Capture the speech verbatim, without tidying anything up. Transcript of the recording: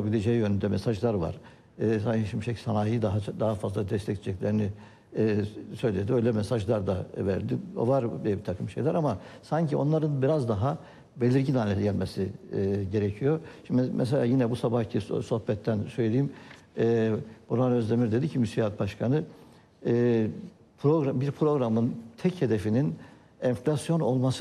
gideceği yönünde mesajlar var. E, Sayın Şimşek sanayiyi daha daha fazla destekleyeceklerini e, söyledi. Öyle mesajlar da verdi. O var bir takım şeyler ama sanki onların biraz daha belirgin hale gelmesi e, gerekiyor. Şimdi mesela yine bu sabahki sohbetten söyleyeyim. E, Burhan Özdemir dedi ki MÜSİAD Başkanı, e, program, bir programın tek hedefinin enflasyon olması